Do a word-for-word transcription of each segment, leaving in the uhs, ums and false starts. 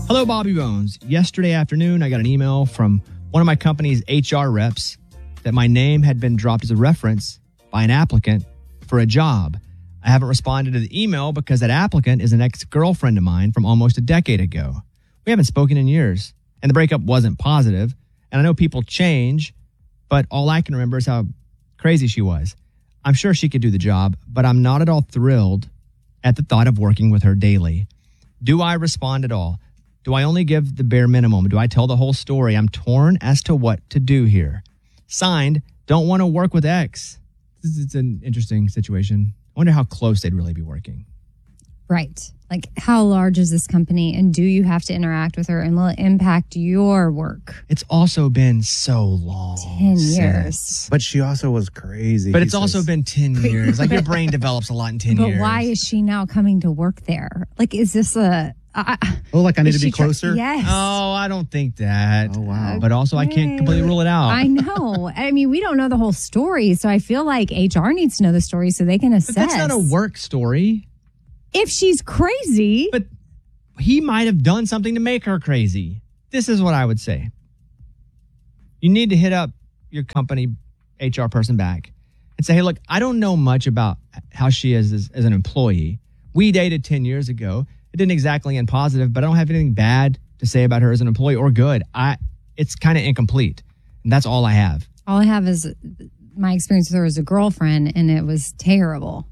Hello, Bobby Bones. Yesterday afternoon, I got an email from one of my company's H R reps that my name had been dropped as a reference by an applicant for a job. I haven't responded to the email because that applicant is an ex-girlfriend of mine from almost a decade ago. We haven't spoken in years, and the breakup wasn't positive. And I know people change, but all I can remember is how crazy she was. I'm sure she could do the job, but I'm not at all thrilled at the thought of working with her daily. Do I respond at all? Do I only give the bare minimum? Do I tell the whole story? I'm torn as to what to do here. Signed, don't want to work with X. This is an interesting situation. I wonder how close they'd really be working. Right. Like, how large is this company, and do you have to interact with her, and will it impact your work? It's also been so long. Ten years. Since. But she also was crazy. But it's says. also been ten years. Like, your brain develops a lot in ten but years. But why is she now coming to work there? Like, is this a... Uh, oh, like I need to be closer? Tra- yes. Oh, I don't think that. Oh, wow. But also, I can't completely rule it out. I know. I mean, we don't know the whole story, so I feel like H R needs to know the story so they can assess. But that's not a work story. If she's crazy. But he might have done something to make her crazy. This is what I would say. You need to hit up your company H R person back and say, hey, look, I don't know much about how she is as, as an employee. We dated ten years ago. It didn't exactly end positive, but I don't have anything bad to say about her as an employee or good. I, it's kind of incomplete. And that's all I have. All I have is my experience with her as a girlfriend, and it was terrible.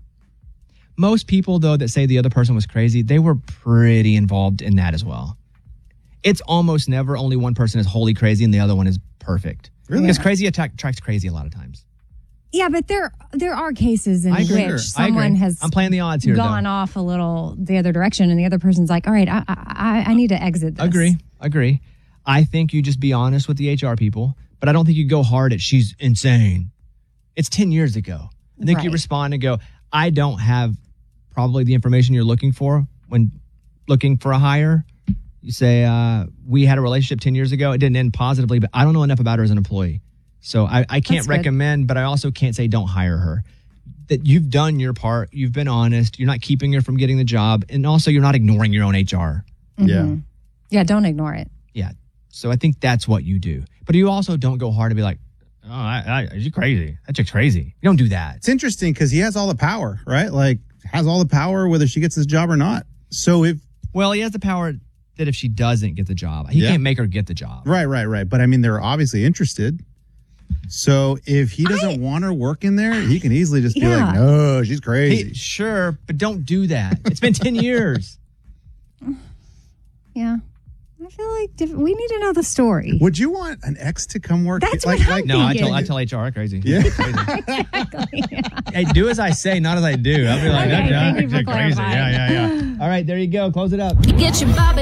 Most people, though, that say the other person was crazy, they were pretty involved in that as well. It's almost never only one person is wholly crazy and the other one is perfect. Really? Because crazy attack, attracts crazy a lot of times. Yeah, but there there are cases in I agree. which I someone agree. has I'm playing the odds here, gone though. off a little the other direction, and the other person's like, all right, I, I, I need to exit this. Agree. Agree. I think you just be honest with the H R people, but I don't think you go hard at she's insane. It's ten years ago. I think Right. you respond and go, I don't have probably the information you're looking for when looking for a hire. You say, uh, we had a relationship ten years ago. It didn't end positively, but I don't know enough about her as an employee. So I, I can't That's good. recommend, but I also can't say don't hire her. That you've done your part. You've been honest. You're not keeping her from getting the job. And also you're not ignoring your own H R. Mhm. Yeah. Yeah, don't ignore it. Yeah. So I think that's what you do. But you also don't go hard and be like, oh, I, I, she's crazy. That chick's crazy. You don't do that. It's interesting because he has all the power, right? Like, has all the power whether she gets this job or not. So if... Well, he has the power that if she doesn't get the job, he Yeah. can't make her get the job. Right, right, right. But I mean, they're obviously interested. So if he doesn't I- want her working there, he can easily just be Yeah. like, no, she's crazy. Hey, sure, but don't do that. It's been ten years. Yeah. I feel like diff- we need to know the story. Would you want an ex to come work? That's like, what I'm like, No, I thinking. tell I tell H R crazy. Yeah. Crazy. Exactly. Yeah. Hey, do as I say, not as I do. I'll be like, Okay, that thank you chick's for crazy. clarifying. Yeah, yeah, yeah. All right, there you go. Close it up. Get your Bobby